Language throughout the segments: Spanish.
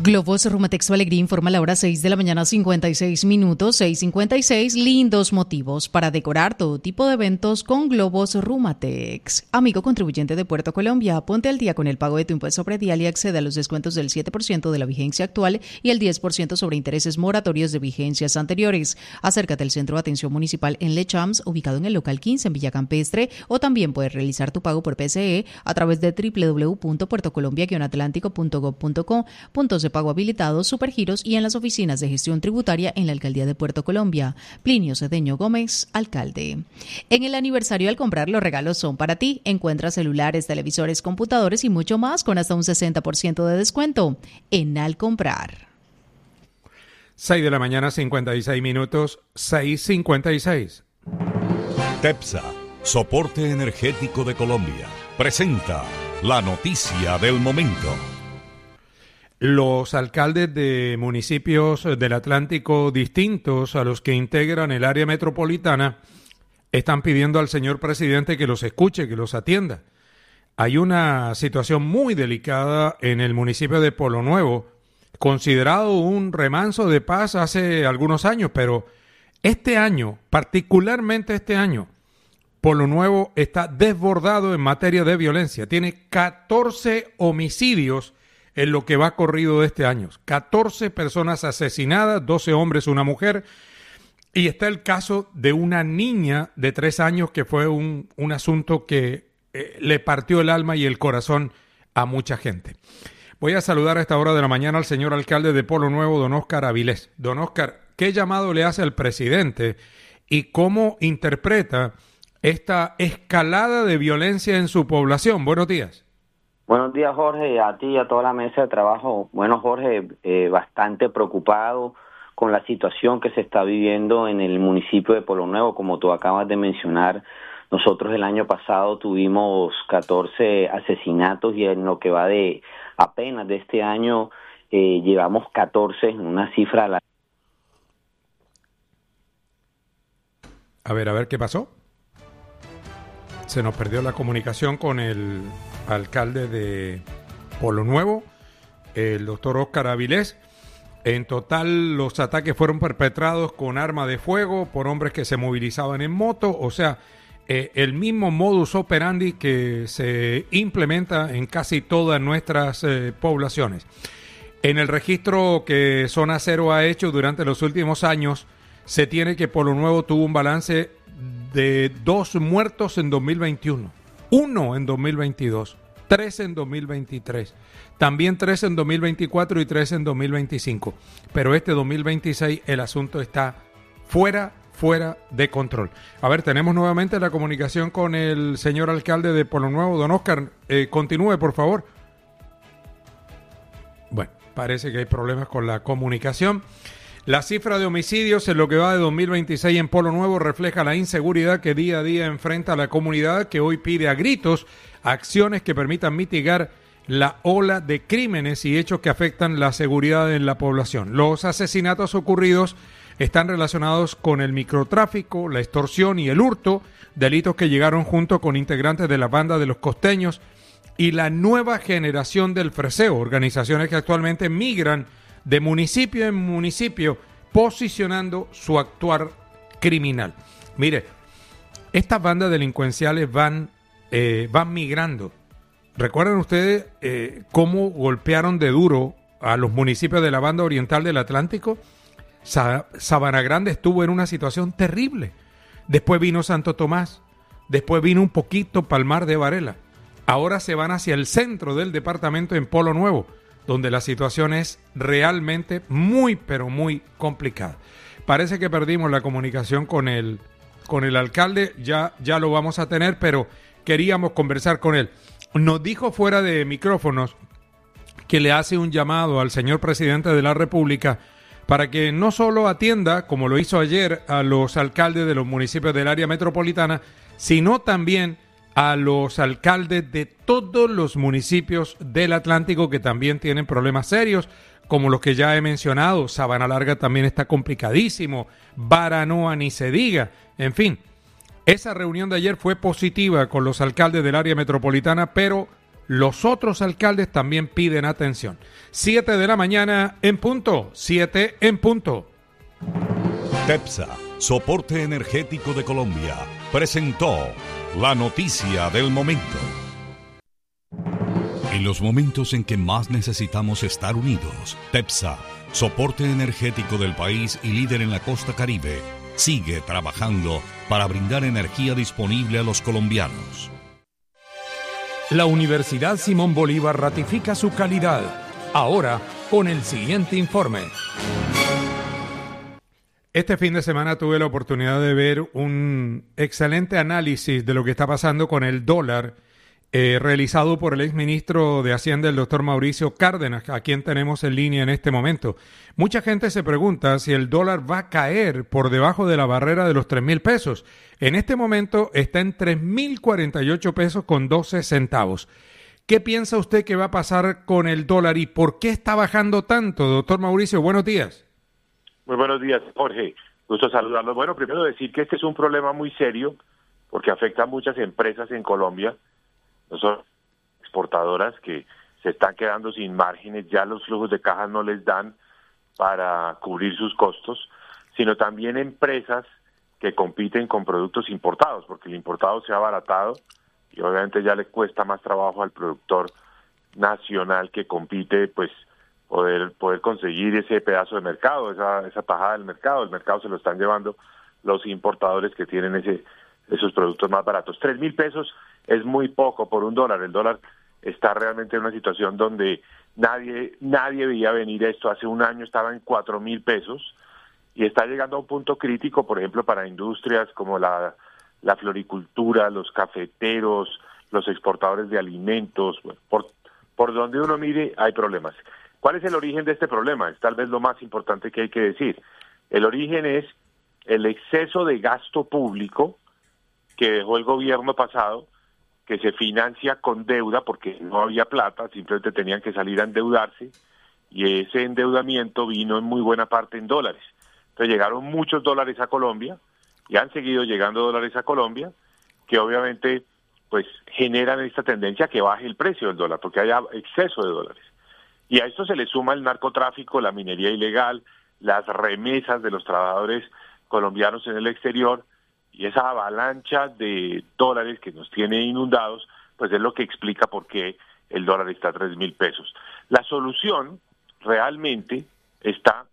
Globos Rumatex Alegría informa a la hora 6 de la mañana 56 minutos, 6:56, lindos motivos para decorar todo tipo de eventos con Globos Rumatex. Amigo contribuyente de Puerto Colombia, ponte al día con el pago de tu impuesto predial y accede a los descuentos del 7% de la vigencia actual y el 10% sobre intereses moratorios de vigencias anteriores. Acércate al Centro de Atención Municipal en Lechams, ubicado en el local 15 en Villa Campestre, o también puedes realizar tu pago por PCE a través de www.puertocolombia-atlántico.gov.co, puntos de pago habilitados, supergiros y en las oficinas de gestión tributaria en la Alcaldía de Puerto Colombia. Plinio Cedeño Gómez, alcalde. En el aniversario al comprar, los regalos son para ti. Encuentra celulares, televisores, computadores y mucho más con hasta un 60% de descuento en Al Comprar. 6 de la mañana, 56 minutos, 6:56. TEPSA, Soporte Energético de Colombia, presenta la noticia del momento. Los alcaldes de municipios del Atlántico distintos a los que integran el área metropolitana están pidiendo al señor presidente que los escuche, que los atienda. Hay una situación muy delicada en el municipio de Polo Nuevo, considerado un remanso de paz hace algunos años, pero este año, particularmente este año, Polo Nuevo está desbordado en materia de violencia. Tiene 14 homicidios en lo que va corrido de este año. 14 personas asesinadas, 12 hombres, una mujer. Y está el caso de una niña de 3 años que fue un asunto que le partió el alma y el corazón a mucha gente. Voy a saludar a esta hora de la mañana al señor alcalde de Polo Nuevo, don Óscar Avilés. Don Óscar, ¿qué llamado le hace al presidente y cómo interpreta esta escalada de violencia en su población? Buenos días. Buenos días, Jorge, a ti y a toda la mesa de trabajo. Bueno, Jorge, bastante preocupado con la situación que se está viviendo en el municipio de Polo Nuevo. Como tú acabas de mencionar, nosotros el año pasado tuvimos 14 asesinatos y en lo que va de apenas de este año llevamos 14, una cifra... A ver, ¿qué pasó? Se nos perdió la comunicación con el alcalde de Polo Nuevo, el doctor Óscar Avilés. En total, los ataques fueron perpetrados con arma de fuego por hombres que se movilizaban en moto, o sea, el mismo modus operandi que se implementa en casi todas nuestras poblaciones. En el registro que Zona Cero ha hecho durante los últimos años, se tiene que Polo Nuevo tuvo un balance de 2 muertos en 2021, 1 en 2022, 3 en 2023, también 3 en 2024 y 3 en 2025. Pero este 2026 el asunto está fuera de control. A ver, tenemos nuevamente la comunicación con el señor alcalde de Polo Nuevo, don Óscar. Continúe, por favor. Bueno, parece que hay problemas con la comunicación. La cifra de homicidios en lo que va de 2026 en Polo Nuevo refleja la inseguridad que día a día enfrenta la comunidad, que hoy pide a gritos acciones que permitan mitigar la ola de crímenes y hechos que afectan la seguridad en la población. Los asesinatos ocurridos están relacionados con el microtráfico, la extorsión y el hurto, delitos que llegaron junto con integrantes de la banda de los costeños y la nueva generación del freseo, organizaciones que actualmente migran de municipio en municipio, posicionando su actuar criminal. Mire, estas bandas delincuenciales van migrando. ¿Recuerdan ustedes cómo golpearon de duro a los municipios de la banda oriental del Atlántico? Sabana Grande estuvo en una situación terrible. Después vino Santo Tomás, después vino un poquito Palmar de Varela. Ahora se van hacia el centro del departamento en Polo Nuevo, donde la situación es realmente muy, pero muy complicada. Parece que perdimos la comunicación con el alcalde, ya lo vamos a tener, pero queríamos conversar con él. Nos dijo fuera de micrófonos que le hace un llamado al señor presidente de la República para que no solo atienda, como lo hizo ayer, a los alcaldes de los municipios del área metropolitana, sino también a los alcaldes de todos los municipios del Atlántico que también tienen problemas serios, como los que ya he mencionado. Sabana Larga también está complicadísimo, Baranoa ni se diga. En fin, esa reunión de ayer fue positiva con los alcaldes del área metropolitana, pero los otros alcaldes también piden atención. 7 de la mañana en punto, 7 en punto. TEPSA, Soporte Energético de Colombia, presentó la noticia del momento. En los momentos en que más necesitamos estar unidos, TEPSA, Soporte Energético del país y líder en la costa Caribe, sigue trabajando para brindar energía disponible a los colombianos. La Universidad Simón Bolívar ratifica su calidad. Ahora, con el siguiente informe. Este fin de semana tuve la oportunidad de ver un excelente análisis de lo que está pasando con el dólar, realizado por el exministro de Hacienda, el doctor Mauricio Cárdenas, a quien tenemos en línea en este momento. Mucha gente se pregunta si el dólar va a caer por debajo de la barrera de los 3.000 pesos. En este momento está en 3.048 pesos con 12 centavos. ¿Qué piensa usted que va a pasar con el dólar y por qué está bajando tanto? Doctor Mauricio, buenos días. Muy buenos días, Jorge. Gusto saludarlos. Bueno, primero decir que este es un problema muy serio porque afecta a muchas empresas en Colombia. No son exportadoras que se están quedando sin márgenes, ya los flujos de caja no les dan para cubrir sus costos, sino también empresas que compiten con productos importados, porque el importado se ha abaratado y obviamente ya le cuesta más trabajo al productor nacional que compite, pues poder conseguir ese pedazo de mercado, esa tajada del mercado. El mercado se lo están llevando los importadores que tienen esos productos más baratos. 3.000 pesos es muy poco por un dólar. El dólar está realmente en una situación donde nadie veía venir esto. Hace un año estaba en 4.000 pesos y está llegando a un punto crítico, por ejemplo, para industrias como la floricultura, los cafeteros, los exportadores de alimentos. Bueno, por donde uno mire hay problemas. ¿Cuál es el origen de este problema? Es tal vez lo más importante que hay que decir. El origen es el exceso de gasto público que dejó el gobierno pasado, que se financia con deuda porque no había plata, simplemente tenían que salir a endeudarse, y ese endeudamiento vino en muy buena parte en dólares. Entonces llegaron muchos dólares a Colombia, y han seguido llegando dólares a Colombia, que obviamente pues generan esta tendencia a que baje el precio del dólar, porque haya exceso de dólares. Y a esto se le suma el narcotráfico, la minería ilegal, las remesas de los trabajadores colombianos en el exterior, y esa avalancha de dólares que nos tiene inundados, pues es lo que explica por qué el dólar está a 3.000 pesos. La solución realmente está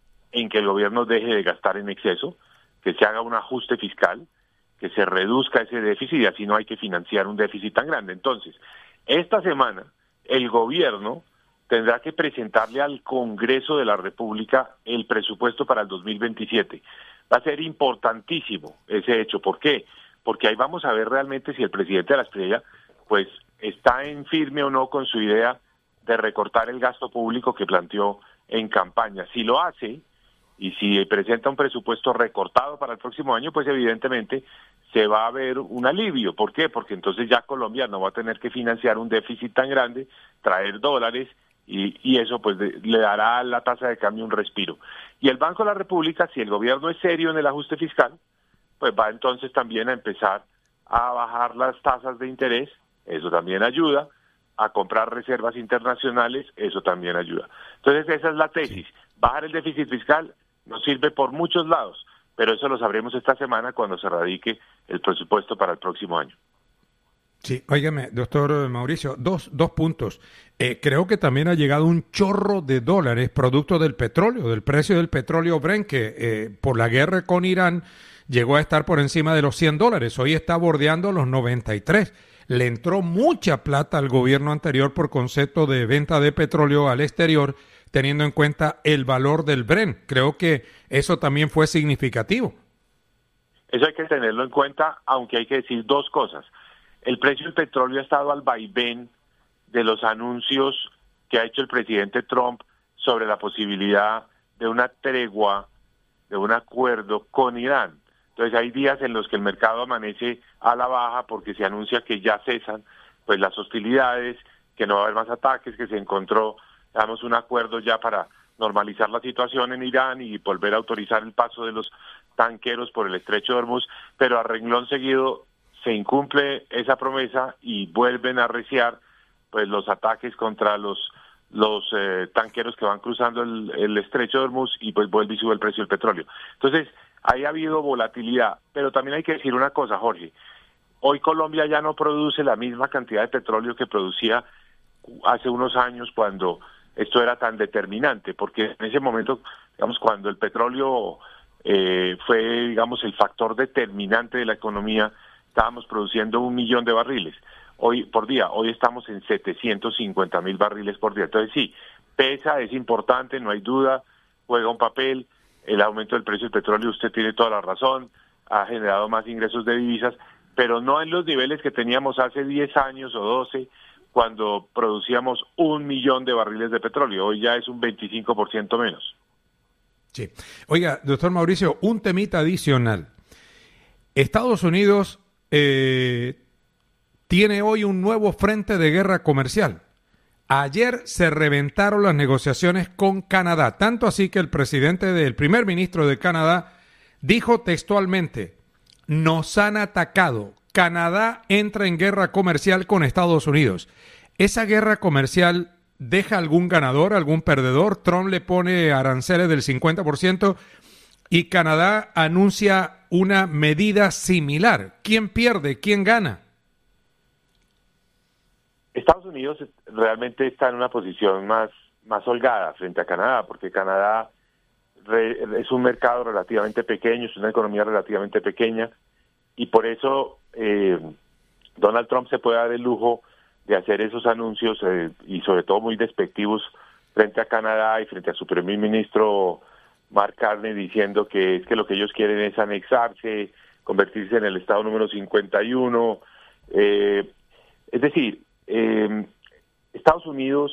en que el gobierno deje de gastar en exceso, que se haga un ajuste fiscal, que se reduzca ese déficit y así no hay que financiar un déficit tan grande. Entonces, esta semana el gobierno tendrá que presentarle al Congreso de la República el presupuesto para el 2027. Va a ser importantísimo ese hecho. ¿Por qué? Porque ahí vamos a ver realmente si el presidente de la Espriella pues está en firme o no con su idea de recortar el gasto público que planteó en campaña. Si lo hace y si presenta un presupuesto recortado para el próximo año, pues evidentemente se va a ver un alivio. ¿Por qué? Porque entonces ya Colombia no va a tener que financiar un déficit tan grande, traer dólares, y eso pues le dará a la tasa de cambio un respiro. Y el Banco de la República, si el gobierno es serio en el ajuste fiscal, pues va entonces también a empezar a bajar las tasas de interés, eso también ayuda, a comprar reservas internacionales, eso también ayuda. Entonces esa es la tesis. Bajar el déficit fiscal nos sirve por muchos lados, pero eso lo sabremos esta semana cuando se radique el presupuesto para el próximo año. Sí, óigame, doctor Mauricio, dos puntos. Creo que también ha llegado un chorro de dólares producto del petróleo, del precio del petróleo Brent, que por la guerra con Irán llegó a estar por encima de los $100. Hoy está bordeando los 93. Le entró mucha plata al gobierno anterior por concepto de venta de petróleo al exterior, teniendo en cuenta el valor del Brent. Creo que eso también fue significativo. Eso hay que tenerlo en cuenta, aunque hay que decir dos cosas. El precio del petróleo ha estado al vaivén de los anuncios que ha hecho el presidente Trump sobre la posibilidad de una tregua, de un acuerdo con Irán. Entonces hay días en los que el mercado amanece a la baja porque se anuncia que ya cesan pues las hostilidades, que no va a haber más ataques, que se encontró, digamos, un acuerdo ya para normalizar la situación en Irán y volver a autorizar el paso de los tanqueros por el estrecho de Hormuz, pero a renglón seguido se incumple esa promesa y vuelven a arreciar pues los ataques contra los tanqueros que van cruzando el estrecho de Hormuz, y pues vuelve y sube el precio del petróleo. Entonces, ahí ha habido volatilidad, pero también hay que decir una cosa, Jorge. Hoy Colombia ya no produce la misma cantidad de petróleo que producía hace unos años cuando esto era tan determinante, porque en ese momento, digamos, cuando el petróleo fue, digamos, el factor determinante de la economía, estábamos produciendo 1 millón de barriles por día. Hoy estamos en 750,000 barriles por día. Entonces sí, pesa, es importante, no hay duda, juega un papel. El aumento del precio del petróleo, usted tiene toda la razón, ha generado más ingresos de divisas, pero no en los niveles que teníamos hace 10 años o 12, cuando producíamos 1 millón de barriles de petróleo. Hoy ya es un 25% menos. Sí. Oiga, doctor Mauricio, un temita adicional. Estados Unidos tiene hoy un nuevo frente de guerra comercial. Ayer se reventaron las negociaciones con Canadá, tanto así que el primer ministro de Canadá dijo textualmente: nos han atacado. Canadá entra en guerra comercial con Estados Unidos. ¿Esa guerra comercial deja algún ganador, algún perdedor? Trump le pone aranceles del 50% y Canadá anuncia una medida similar. ¿Quién pierde? ¿Quién gana? Estados Unidos realmente está en una posición más holgada frente a Canadá, porque Canadá es un mercado relativamente pequeño, es una economía relativamente pequeña, y por eso Donald Trump se puede dar el lujo de hacer esos anuncios y sobre todo muy despectivos frente a Canadá y frente a su primer ministro Mark Carney, diciendo que es que lo que ellos quieren es anexarse, convertirse en el estado número 51. Es decir, Estados Unidos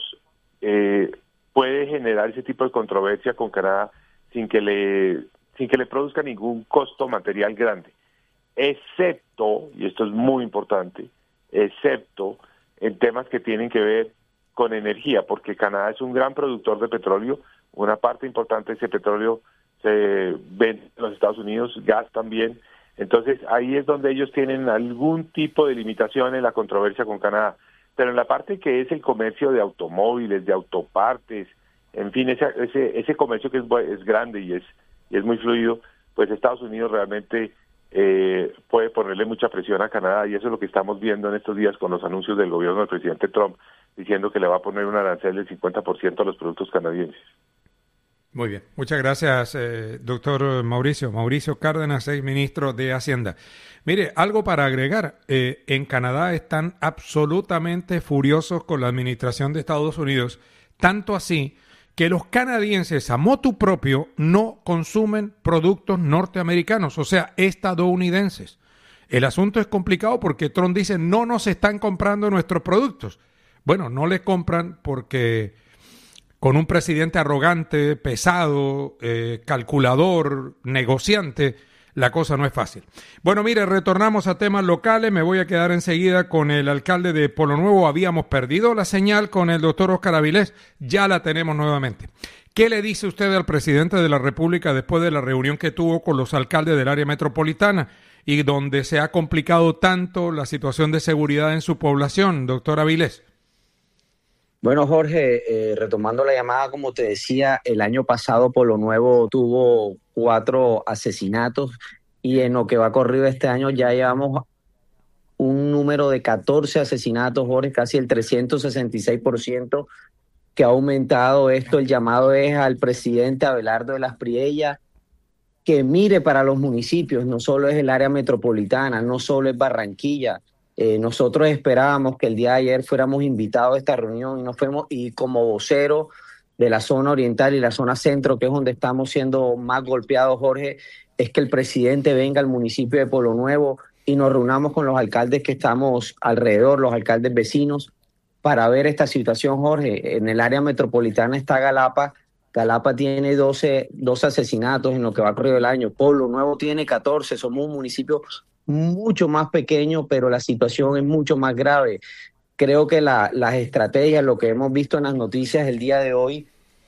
puede generar ese tipo de controversia con Canadá sin que le produzca ningún costo material grande, excepto, y esto es muy importante, excepto en temas que tienen que ver con energía, porque Canadá es un gran productor de petróleo, una parte importante de ese petróleo se vende en los Estados Unidos, gas también. Entonces ahí es donde ellos tienen algún tipo de limitación en la controversia con Canadá. Pero en la parte que es el comercio de automóviles, de autopartes, en fin, ese comercio que es grande y es muy fluido, pues Estados Unidos realmente puede ponerle mucha presión a Canadá, y eso es lo que estamos viendo en estos días con los anuncios del gobierno del presidente Trump, diciendo que le va a poner un arancel del 50% a los productos canadienses. Muy bien, muchas gracias, doctor Mauricio. Mauricio Cárdenas, exministro de Hacienda. Mire, algo para agregar. En Canadá están absolutamente furiosos con la administración de Estados Unidos, tanto así que los canadienses a motu propio no consumen productos norteamericanos, o sea, estadounidenses. El asunto es complicado porque Trump dice: no nos están comprando nuestros productos. Bueno, no les compran porque con un presidente arrogante, pesado, calculador, negociante, la cosa no es fácil. Bueno, mire, retornamos a temas locales. Me voy a quedar enseguida con el alcalde de Polo Nuevo. Habíamos perdido la señal con el doctor Oscar Avilés. Ya la tenemos nuevamente. ¿Qué le dice usted al presidente de la República después de la reunión que tuvo con los alcaldes del área metropolitana y donde se ha complicado tanto la situación de seguridad en su población, doctor Avilés? Bueno, Jorge, retomando la llamada, como te decía, el año pasado Polo Nuevo tuvo 4 asesinatos y en lo que va corrido este año ya llevamos un número de 14 asesinatos, Jorge, casi el 366% que ha aumentado esto. El llamado es al presidente Abelardo de las Priellas que mire para los municipios, no solo es el área metropolitana, no solo es Barranquilla. Nosotros esperábamos que el día de ayer fuéramos invitados a esta reunión y no fuimos, y como vocero de la zona oriental y la zona centro, que es donde estamos siendo más golpeados, Jorge, es que el presidente venga al municipio de Polo Nuevo y nos reunamos con los alcaldes que estamos alrededor, los alcaldes vecinos, para ver esta situación, Jorge. En el área metropolitana está Galapa. Galapa tiene 12 asesinatos en lo que va corrido el año. Polo Nuevo tiene 14. Somos un municipio mucho más pequeño, pero la situación es mucho más grave. Creo que las estrategias, lo que hemos visto en las noticias el día de hoy,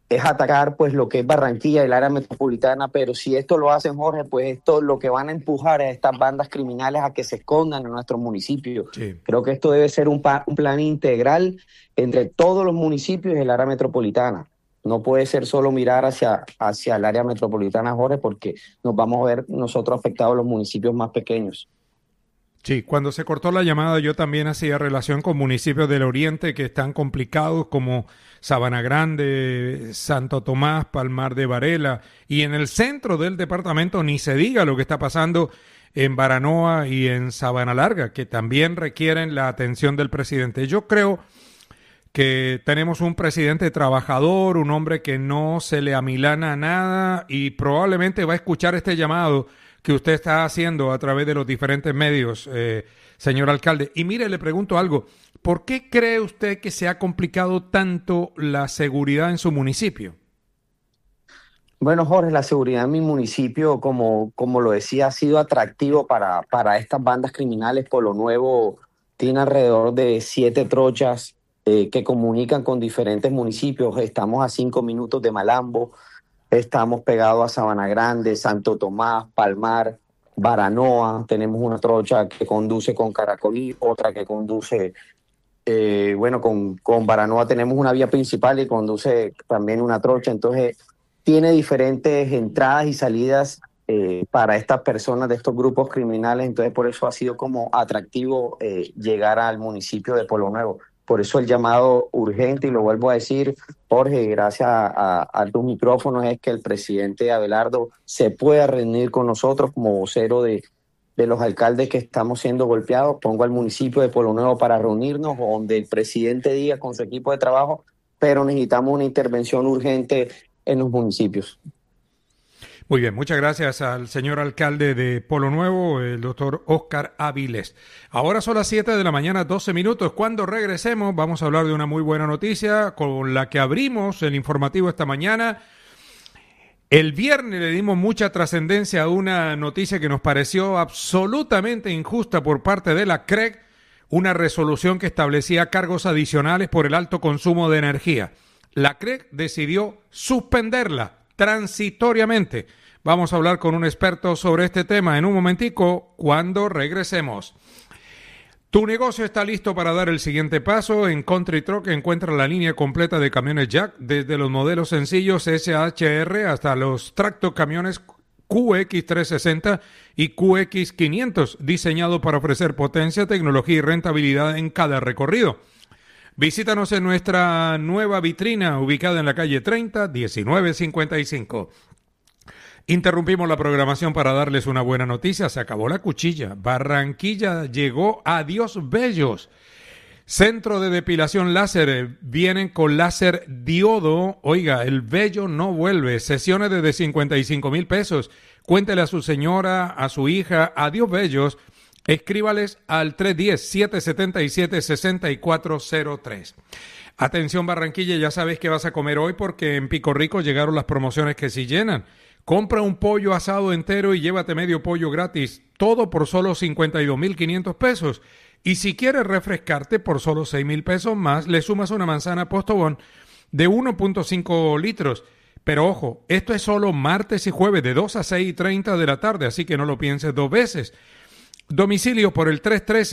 es atacar pues lo que es Barranquilla y el área metropolitana, pero si esto lo hacen, Jorge, pues esto lo que van a empujar a estas bandas criminales a que se escondan en nuestros municipios. Sí. Creo que esto debe ser un plan integral entre todos los municipios y el área metropolitana. No puede ser solo mirar hacia el área metropolitana, Jorge, porque nos vamos a ver nosotros afectados los municipios más pequeños. Sí, cuando se cortó la llamada yo también hacía relación con municipios del oriente que están complicados como Sabana Grande, Santo Tomás, Palmar de Varela, y en el centro del departamento ni se diga lo que está pasando en Baranoa y en Sabana Larga, que también requieren la atención del presidente. Yo creo que tenemos un presidente trabajador, un hombre que no se le amilana a nada y probablemente va a escuchar este llamado que usted está haciendo a través de los diferentes medios, señor alcalde. Y mire, le pregunto algo, ¿por qué cree usted que se ha complicado tanto la seguridad en su municipio? Bueno, Jorge, la seguridad en mi municipio, como lo decía, ha sido atractivo para estas bandas criminales. Polo Nuevo tiene alrededor de 7 trochas que comunican con diferentes municipios. Estamos a 5 minutos de Malambo. Estamos pegados a Sabana Grande, Santo Tomás, Palmar, Baranoa. Tenemos una trocha que conduce con Caracolí, otra que conduce, con Baranoa tenemos una vía principal y conduce también una trocha. Entonces, tiene diferentes entradas y salidas para estas personas de estos grupos criminales. Entonces, por eso ha sido como atractivo llegar al municipio de Polo Nuevo. Por eso el llamado urgente, y lo vuelvo a decir, Jorge, gracias a tus micrófonos, es que el presidente Abelardo se pueda reunir con nosotros como vocero de los alcaldes que estamos siendo golpeados. Pongo al municipio de Polo Nuevo para reunirnos, donde el presidente diga con su equipo de trabajo, pero necesitamos una intervención urgente en los municipios. Muy bien, muchas gracias al señor alcalde de Polo Nuevo, el doctor Óscar Avilés. Ahora son las 7 de la mañana, 12 minutos. Cuando regresemos vamos a hablar de una muy buena noticia con la que abrimos el informativo esta mañana. El viernes le dimos mucha trascendencia a una noticia que nos pareció absolutamente injusta por parte de la CREG, una resolución que establecía cargos adicionales por el alto consumo de energía. La CREG decidió suspenderla transitoriamente. Vamos a hablar con un experto sobre este tema en un momentico cuando regresemos. Tu negocio está listo para dar el siguiente paso. En Country Truck encuentra la línea completa de camiones Jack, desde los modelos sencillos SHR hasta los tractocamiones QX360 y QX500, diseñados para ofrecer potencia, tecnología y rentabilidad en cada recorrido. Visítanos en nuestra nueva vitrina ubicada en la calle 30, 1955. Interrumpimos la programación para darles una buena noticia. Se acabó la cuchilla. Barranquilla llegó a Dios Bellos. Centro de depilación láser. Vienen con láser diodo. Oiga, el vello no vuelve. Sesiones desde 55,000 pesos. Cuéntele a su señora, a su hija, a Dios Bellos. Escríbales al 310-777-6403. Atención Barranquilla, ya sabes qué vas a comer hoy porque en Pico Rico llegaron las promociones que sí llenan. Compra un pollo asado entero y llévate medio pollo gratis. Todo por solo 52,500 pesos. Y si quieres refrescarte por solo 6,000 pesos más, le sumas una manzana Postobón de 1.5 litros. Pero ojo, esto es solo martes y jueves de 2 a 6:30 de la tarde, así que no lo pienses 2 veces. Domicilio por el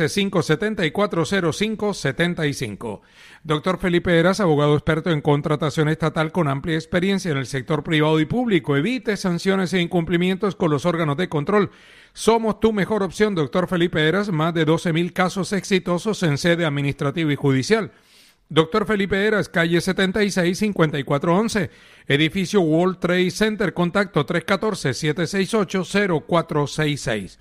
313-574-0575. Doctor Felipe Heras, abogado experto en contratación estatal con amplia experiencia en el sector privado y público. Evite sanciones e incumplimientos con los órganos de control. Somos tu mejor opción, doctor Felipe Heras. Más de 12,000 casos exitosos en sede administrativa y judicial. Doctor Felipe Heras, calle 76, 5411. Edificio World Trade Center. Contacto 314-768-0466.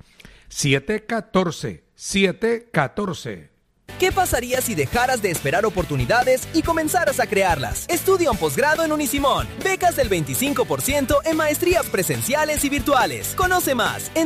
714. ¿Qué pasaría si dejaras de esperar oportunidades y comenzaras a crearlas? Estudia un posgrado en Unisimón. Becas del 25% en maestrías presenciales y virtuales. Conoce más en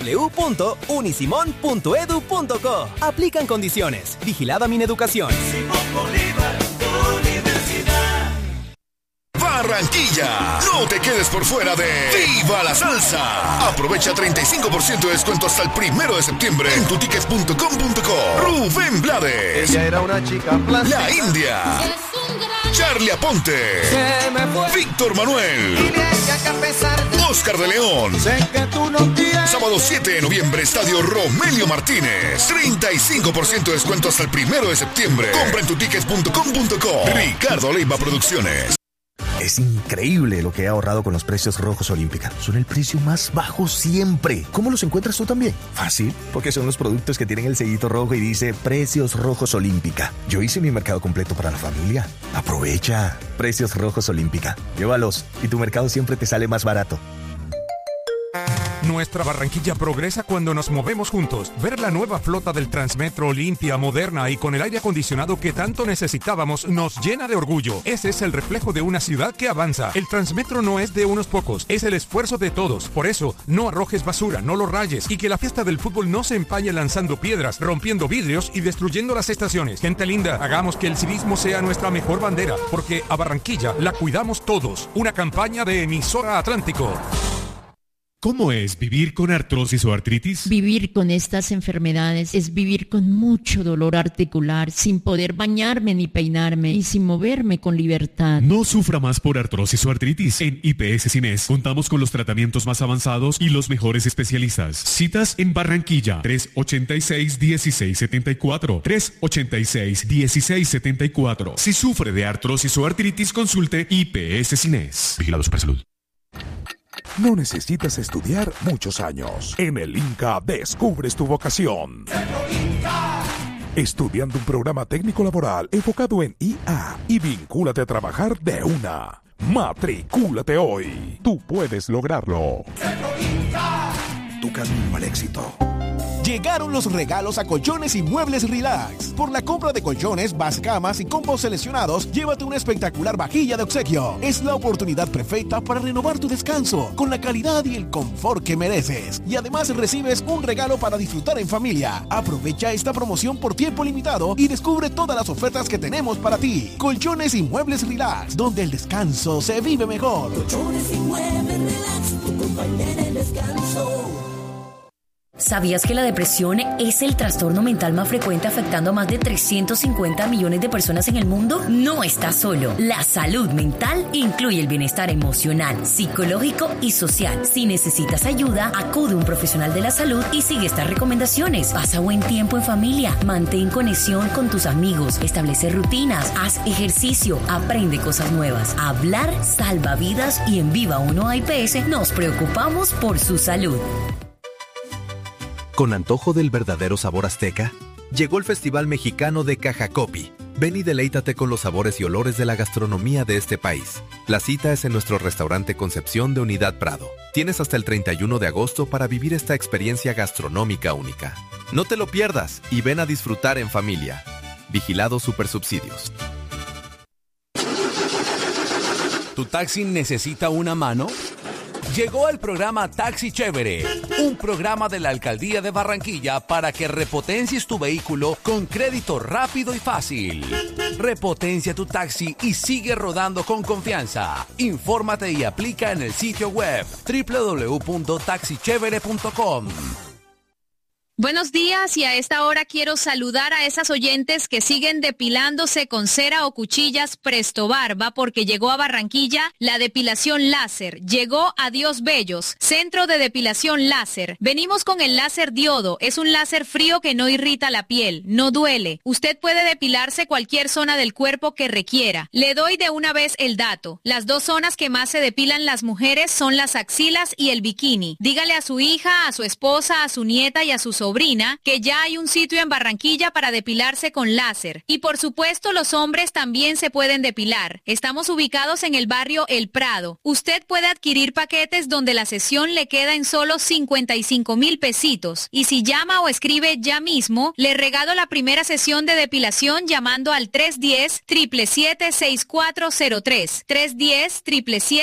www.unisimon.edu.co. Aplican condiciones. Vigilada Mineducación. Simón Bolívar, Universidad. Barranquilla, no te quedes por fuera de ¡Viva la Salsa! Aprovecha 35% de descuento hasta el 1 de septiembre en tutickets.com.co. Rubén Blades, Ella era una chica plástica. La India, Es un gran Charlie Aponte, Víctor Manuel, Oscar de León. Sábado 7 de noviembre, Estadio Romelio Martínez. 35% de descuento hasta el 1 de septiembre. Compra en tutickets.com.co. Ricardo Leiva Producciones. Es increíble lo que he ahorrado con los precios rojos Olímpica. Son el precio más bajo siempre. ¿Cómo los encuentras tú también? Fácil, porque son los productos que tienen el sellito rojo y dice Precios Rojos Olímpica. Yo hice mi mercado completo para la familia. Aprovecha. Precios Rojos Olímpica. Llévalos y tu mercado siempre te sale más barato. Nuestra Barranquilla progresa cuando nos movemos juntos. Ver la nueva flota del Transmetro limpia, moderna y con el aire acondicionado que tanto necesitábamos nos llena de orgullo. Ese es el reflejo de una ciudad que avanza. El Transmetro no es de unos pocos, es el esfuerzo de todos. Por eso, no arrojes basura, no lo rayes y que la fiesta del fútbol no se empañe lanzando piedras, rompiendo vidrios y destruyendo las estaciones. Gente linda, hagamos que el civismo sea nuestra mejor bandera, porque a Barranquilla la cuidamos todos. Una campaña de Emisora Atlántico. ¿Cómo es vivir con artrosis o artritis? Vivir con estas enfermedades es vivir con mucho dolor articular, sin poder bañarme ni peinarme y sin moverme con libertad. No sufra más por artrosis o artritis. En IPS Cines contamos con los tratamientos más avanzados y los mejores especialistas. Citas en Barranquilla, 386-1674, 386-1674. Si sufre de artrosis o artritis, consulte IPS Cines. Vigilado Supersalud. No necesitas estudiar muchos años. En el INCA descubres tu vocación. Estudiando un programa técnico laboral enfocado en IA y vincúlate a trabajar de una. Matricúlate hoy. Tú puedes lograrlo. Tu camino al éxito. Llegaron los regalos a Colchones y Muebles Relax. Por la compra de colchones, camas y combos seleccionados, llévate una espectacular vajilla de obsequio. Es la oportunidad perfecta para renovar tu descanso con la calidad y el confort que mereces. Y además recibes un regalo para disfrutar en familia. Aprovecha esta promoción por tiempo limitado y descubre todas las ofertas que tenemos para ti. Colchones y Muebles Relax, donde el descanso se vive mejor. Colchones y Muebles Relax, tu compañera de descanso. ¿Sabías que la depresión es el trastorno mental más frecuente afectando a más de 350 millones de personas en el mundo? No estás solo. La salud mental incluye el bienestar emocional, psicológico y social. Si necesitas ayuda, acude a un profesional de la salud y sigue estas recomendaciones. Pasa buen tiempo en familia, mantén conexión con tus amigos, establece rutinas, haz ejercicio, aprende cosas nuevas. Hablar salva vidas y en Viva 1 IPS nos preocupamos por su salud. Con antojo del verdadero sabor azteca, llegó el Festival Mexicano de Cajacopi. Ven y deleítate con los sabores y olores de la gastronomía de este país. La cita es en nuestro restaurante Concepción de Unidad Prado. Tienes hasta el 31 de agosto para vivir esta experiencia gastronómica única. No te lo pierdas y ven a disfrutar en familia. Vigilado Supersubsidios. ¿Tu taxi necesita una mano? Llegó el programa Taxi Chévere, un programa de la Alcaldía de Barranquilla para que repotencies tu vehículo con crédito rápido y fácil. Repotencia tu taxi y sigue rodando con confianza. Infórmate y aplica en el sitio web www.taxichevere.com. Buenos días, y a esta hora quiero saludar a esas oyentes que siguen depilándose con cera o cuchillas Presto Barba, porque llegó a Barranquilla la depilación láser. Llegó a Dios Bellos, centro de depilación láser. Venimos con el láser diodo. Es un láser frío que no irrita la piel, no duele. Usted puede depilarse cualquier zona del cuerpo que requiera. Le doy de una vez el dato. Las dos zonas que más se depilan las mujeres son las axilas y el bikini. Dígale a su hija, a su esposa, a su nieta y a su sobrina que ya hay un sitio en Barranquilla para depilarse con láser. Y por supuesto los hombres también se pueden depilar. Estamos ubicados en el barrio El Prado. Usted puede adquirir paquetes donde la sesión le queda en solo 55,000 pesitos. Y si llama o escribe ya mismo, le regalo la primera sesión de depilación llamando al 310-777-6403.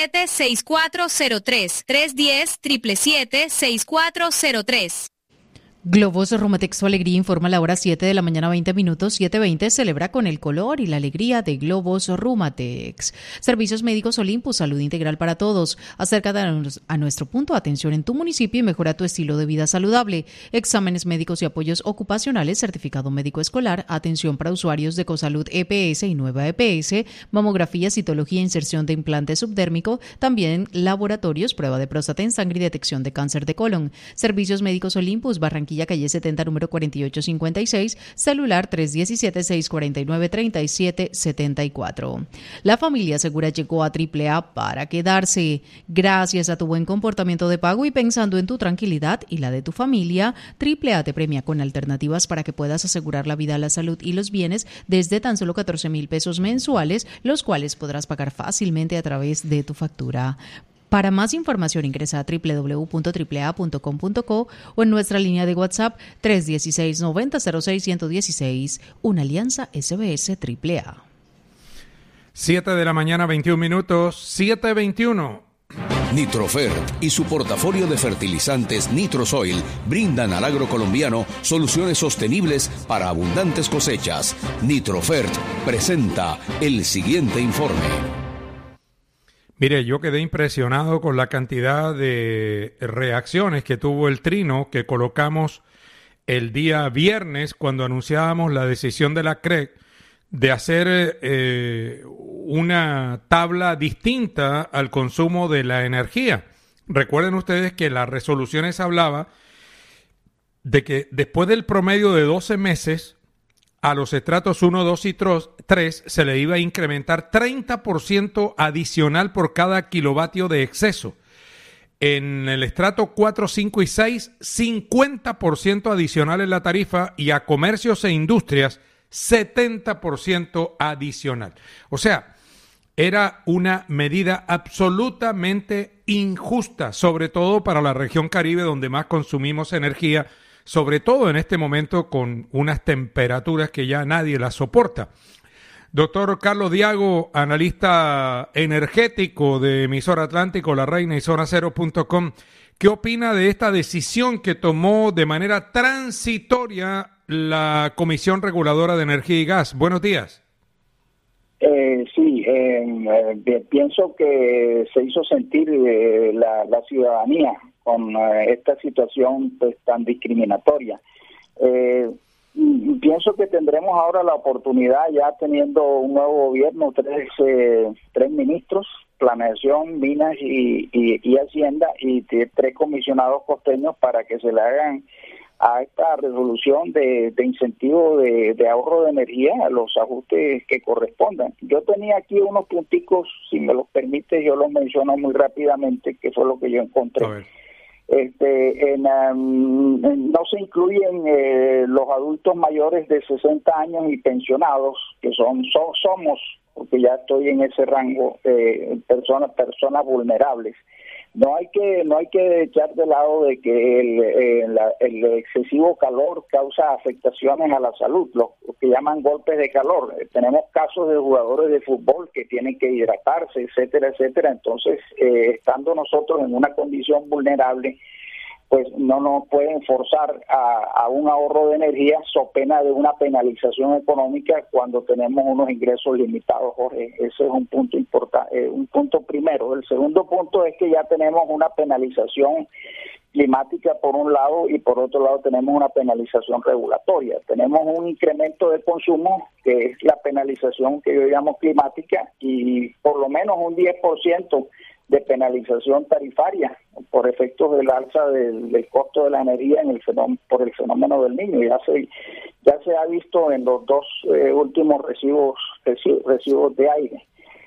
310-777-6403. 310-777-6403. Globos Rumatex, tu alegría, informa a la hora 7 de la mañana, 20 minutos, 7:20, celebra con el color y la alegría de Globos Rumatex. Servicios Médicos Olympus, salud integral para todos. Acércate a nuestro punto de atención en tu municipio y mejora tu estilo de vida saludable. Exámenes médicos y apoyos ocupacionales, certificado médico escolar, atención para usuarios de Ecosalud EPS y Nueva EPS, mamografía, citología, inserción de implante subdérmico, también laboratorios, prueba de próstata en sangre y detección de cáncer de colon. Servicios Médicos Olympus, Barranquilla, calle 70, número 4856, celular 317-649-3774. La familia segura llegó a AAA para quedarse. Gracias a tu buen comportamiento de pago y pensando en tu tranquilidad y la de tu familia, AAA te premia con alternativas para que puedas asegurar la vida, la salud y los bienes desde tan solo 14,000 pesos mensuales, los cuales podrás pagar fácilmente a través de tu factura. Para más información ingresa a www.aaa.com.co o en nuestra línea de WhatsApp 316-9006-116, una alianza SBS AAA. 7 de la mañana, 21 minutos, 7:21. Nitrofert y su portafolio de fertilizantes Nitrosoil brindan al agro colombiano soluciones sostenibles para abundantes cosechas. Nitrofert presenta el siguiente informe. Mire, yo quedé impresionado con la cantidad de reacciones que tuvo el trino que colocamos el día viernes cuando anunciábamos la decisión de la CREC de hacer una tabla distinta al consumo de la energía. Recuerden ustedes que las resoluciones hablaba de que después del promedio de 12 meses, a los estratos 1, 2 y 3 se le iba a incrementar 30% adicional por cada kilovatio de exceso. En el estrato 4, 5 y 6, 50% adicional en la tarifa y a comercios e industrias, 70% adicional. O sea, era una medida absolutamente injusta, sobre todo para la región Caribe, donde más consumimos energía, sobre todo en este momento con unas temperaturas que ya nadie las soporta. Doctor Carlos Diago, analista energético de Emisora Atlántico, La Reina y Zonacero.com, ¿qué opina de esta decisión que tomó de manera transitoria la Comisión Reguladora de Energía y Gas? Buenos días. Pienso que se hizo sentir la ciudadanía con esta situación pues tan discriminatoria. Pienso que tendremos ahora la oportunidad, ya teniendo un nuevo gobierno, tres ministros, Planeación, Minas y Hacienda, y 3 comisionados costeños para que se le hagan a esta resolución de incentivo de ahorro de energía los ajustes que correspondan. Yo tenía aquí unos punticos, si me los permite, yo los menciono muy rápidamente, que fue lo que yo encontré. No se incluyen los adultos mayores de 60 años y pensionados, que somos, porque ya estoy en ese rango, personas vulnerables. No hay que echar de lado de que el excesivo calor causa afectaciones a la salud, lo que llaman golpes de calor. Tenemos casos de jugadores de fútbol que tienen que hidratarse, etcétera, etcétera. Entonces, estando nosotros en una condición vulnerable, pues no nos pueden forzar a un ahorro de energía so pena de una penalización económica cuando tenemos unos ingresos limitados, Jorge. Ese es un punto importante, un punto primero. El segundo punto es que ya tenemos una penalización climática por un lado y por otro lado tenemos una penalización regulatoria. Tenemos un incremento de consumo que es la penalización que yo llamo climática y por lo menos un 10% de penalización tarifaria por efectos del alza del costo de la energía por el fenómeno del Niño. Ya se ha visto en los 2 últimos recibos de aire.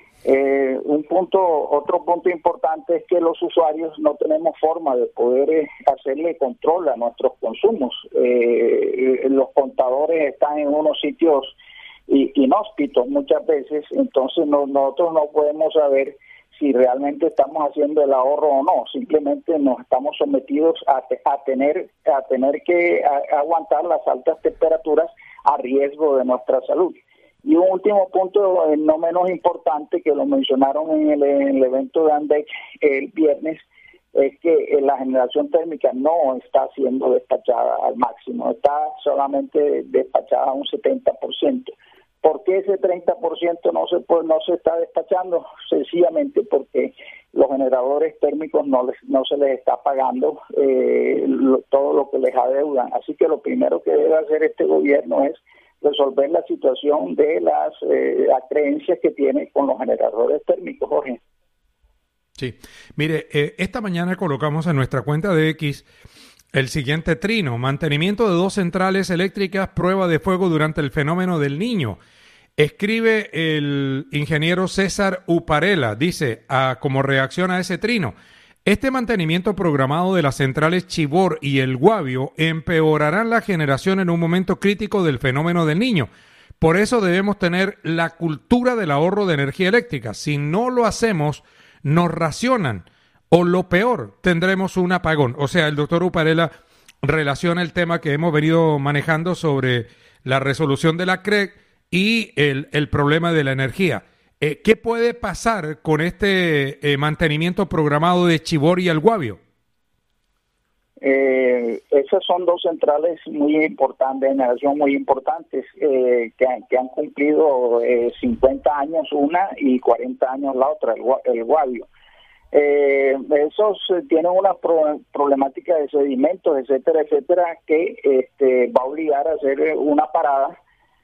Otro punto importante es que los usuarios no tenemos forma de poder hacerle control a nuestros consumos. Los contadores están en unos sitios inhóspitos muchas veces, entonces nosotros no podemos saber si realmente estamos haciendo el ahorro o no. Simplemente nos estamos sometidos a tener que aguantar las altas temperaturas a riesgo de nuestra salud. Y un último punto, no menos importante, que lo mencionaron en el evento de ANDEC el viernes, es que la generación térmica no está siendo despachada al máximo, está solamente despachada a un 70%. ¿Por qué ese 30% no se está despachando? Sencillamente porque los generadores térmicos no se les está pagando todo lo que les adeudan. Así que lo primero que debe hacer este gobierno es resolver la situación de las creencias que tiene con los generadores térmicos, Jorge. Sí, mire, esta mañana colocamos en nuestra cuenta de X el siguiente trino: mantenimiento de 2 centrales eléctricas, prueba de fuego durante el fenómeno del Niño. Escribe el ingeniero César Uparela, dice, como reacción a ese trino: este mantenimiento programado de las centrales Chivor y El Guavio empeorarán la generación en un momento crítico del fenómeno del Niño. Por eso debemos tener la cultura del ahorro de energía eléctrica. Si no lo hacemos, nos racionan, o lo peor, tendremos un apagón. O sea, el doctor Uparela relaciona el tema que hemos venido manejando sobre la resolución de la CREC y el problema de la energía. ¿Qué puede pasar con este mantenimiento programado de Chivor y El Guavio? Esas son 2 centrales muy importantes, de generación muy importantes, que han cumplido 50 años una y 40 años la otra, el Guavio. Esos tienen una problemática de sedimentos, etcétera, etcétera, que va a obligar a hacer una parada.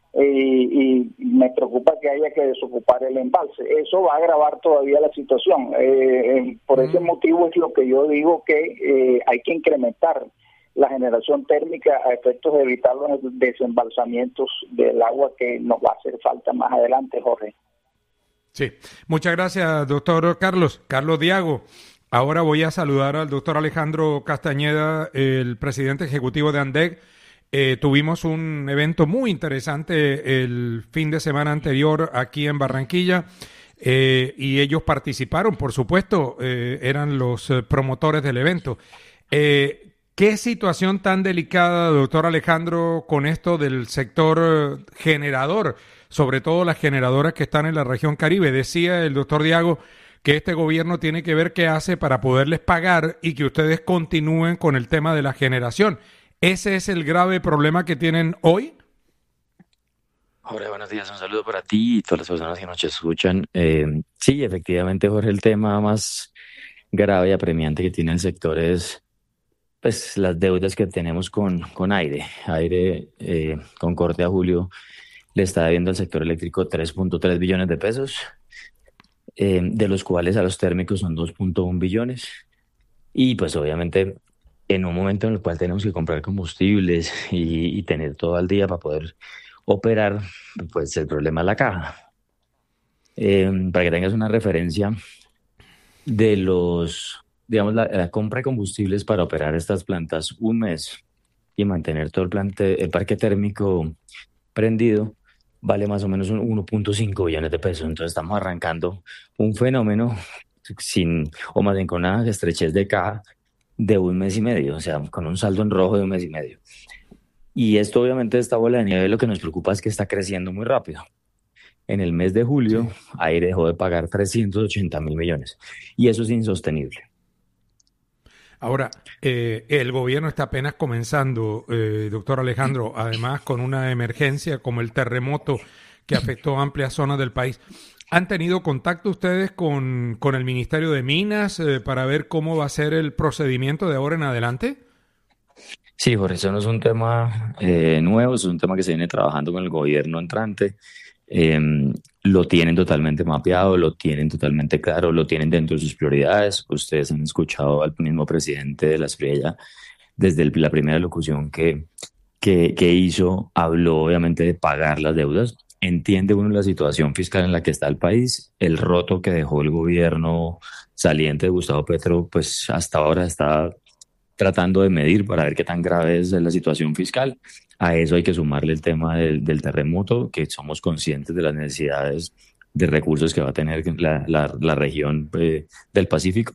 Y me preocupa que haya que desocupar el embalse. Eso va a agravar todavía la situación. Por ese motivo es lo que yo digo, que hay que incrementar la generación térmica a efectos de evitar los desembalsamientos del agua que nos va a hacer falta más adelante, Jorge. Sí, muchas gracias, doctor Carlos Diago. Ahora voy a saludar al doctor Alejandro Castañeda, el presidente ejecutivo de ANDEC. Tuvimos un evento muy interesante el fin de semana anterior aquí en Barranquilla, y ellos participaron, por supuesto, eran los promotores del evento. ¿Qué situación tan delicada, doctor Alejandro, con esto del sector generador, sobre todo las generadoras que están en la región Caribe? Decía el doctor Diago que este gobierno tiene que ver qué hace para poderles pagar y que ustedes continúen con el tema de la generación. ¿Ese es el grave problema que tienen hoy? Jorge, buenos días. Un saludo para ti y todas las personas que nos escuchan. Sí, efectivamente, Jorge, el tema más grave y apremiante que tiene el sector es pues las deudas que tenemos con Aire. Aire, con corte a julio, le está debiendo al sector eléctrico 3.3 billones de pesos, de los cuales a los térmicos son 2.1 billones. Y pues obviamente, en un momento en el cual tenemos que comprar combustibles y tener todo al día para poder operar, pues el problema es la caja. Para que tengas una referencia de la compra de combustibles para operar estas plantas un mes y mantener todo el parque térmico prendido, vale más o menos 1.5 billones de pesos. Entonces estamos arrancando un fenómeno más bien con una estrechez de caja de un mes y medio, o sea, con un saldo en rojo de un mes y medio. Y esto, obviamente, esta bola de nieve, lo que nos preocupa es que está creciendo muy rápido. En el mes de julio, Aire dejó de pagar 380.000 millones, y eso es insostenible. Ahora, el gobierno está apenas comenzando, doctor Alejandro, además con una emergencia como el terremoto que afectó amplias zonas del país. ¿Han tenido contacto ustedes con el Ministerio de Minas para ver cómo va a ser el procedimiento de ahora en adelante? Sí, Jorge, eso no es un tema nuevo, es un tema que se viene trabajando con el gobierno entrante. Lo tienen totalmente mapeado, lo tienen totalmente claro, lo tienen dentro de sus prioridades. Ustedes han escuchado al mismo presidente de la Espriella desde la primera locución que hizo, habló obviamente de pagar las deudas. Entiende uno la situación fiscal en la que está el país, el roto que dejó el gobierno saliente de Gustavo Petro, pues hasta ahora está tratando de medir para ver qué tan grave es la situación fiscal. A eso hay que sumarle el tema del terremoto, que somos conscientes de las necesidades de recursos que va a tener la región del Pacífico.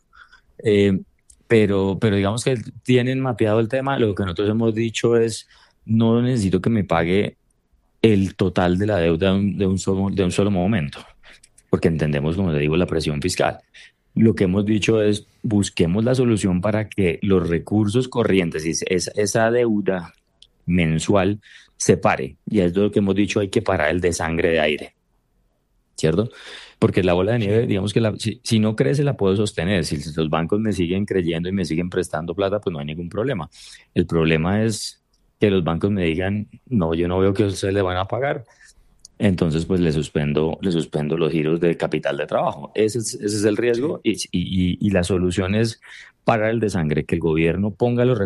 Pero digamos que tienen mapeado el tema. Lo que nosotros hemos dicho es, no necesito que me pague el total de la deuda de un solo momento, porque entendemos, como le digo, la presión fiscal. lo que hemos dicho es busquemos la solución para que los recursos corrientes y esa deuda mensual se pare. Y es lo que hemos dicho, hay que parar el desangre de aire, ¿cierto? Porque la bola de nieve, digamos que si no crece la puedo sostener. Si los bancos me siguen creyendo y me siguen prestando plata, pues no hay ningún problema. El problema es que los bancos me digan, no, yo no veo que ustedes le van a pagar. Entonces, pues le suspendo los giros de capital de trabajo. Ese es el riesgo y la solución es parar el desangre, que el gobierno ponga los